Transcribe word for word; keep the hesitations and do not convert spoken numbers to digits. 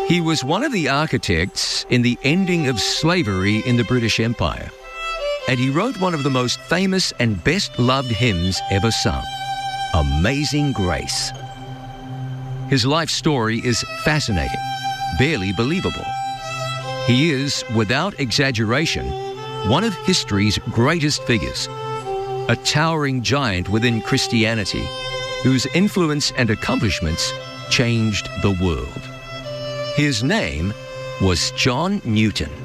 He was one of the architects in the ending of slavery in the British Empire, and he wrote one of the most famous and best-loved hymns ever sung, Amazing Grace. His life story is fascinating, barely believable. He is, without exaggeration, one of history's greatest figures, a towering giant within Christianity whose influence and accomplishments changed the world. His name was John Newton.